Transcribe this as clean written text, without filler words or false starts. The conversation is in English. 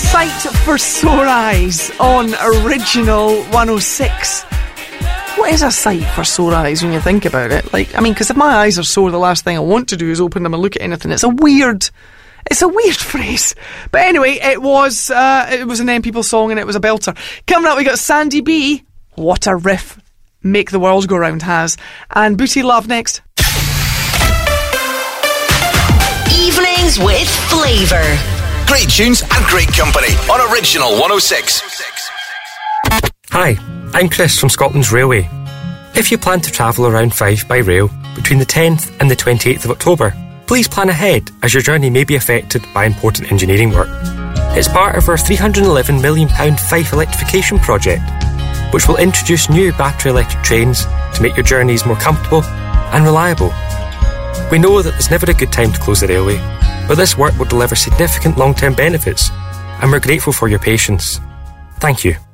sight for sore eyes on Original 106. What is a sight for sore eyes when you think about it? Like, I mean, because if my eyes are sore, the last thing I want to do is open them and look at anything. It's a weird phrase. But anyway, it was an M People song and it was a belter. Coming up, we got Sandy B. What a riff Make the World Go Round has. And Booty Love next. Evenings with flavour. Great tunes and great company on Original 106. Hi, I'm Chris from Scotland's Railway. If you plan to travel around Fife by rail between the 10th and the 28th of October, please plan ahead as your journey may be affected by important engineering work. It's part of our £311 million Fife electrification project, which will introduce new battery electric trains to make your journeys more comfortable and reliable. We know that there's never a good time to close the railway, but this work will deliver significant long-term benefits, and we're grateful for your patience. Thank you.